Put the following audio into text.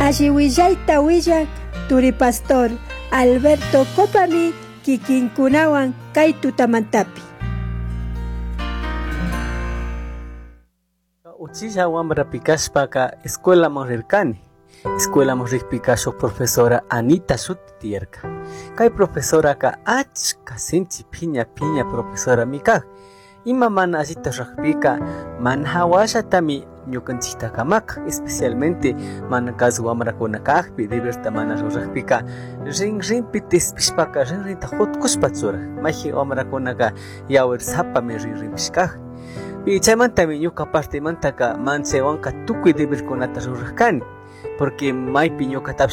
Ashiwillaita willak Turi Pastor Alberto Copami kikinkunawan kay tutamantapi. Uchilla wambra pikashpaka escuela rirkani. Escuela rikpikasho profesora Anita Sutierka. Kay profesora ka achka sinchi piña profesora mikak. Ima mana allita rakpika manhawasha tami ñukanchikta kamak, especialmente mana kazu wamrakuna kakpi diverta mana rakpika rinpi tispishpaka rinta hutkushpa tzura maji wamrakunaka yawer sapami rinpishkaj. Y chaymantami ñuka partemantaka mansewanka tukuy deberkunata rurakani, porque maypi ñuka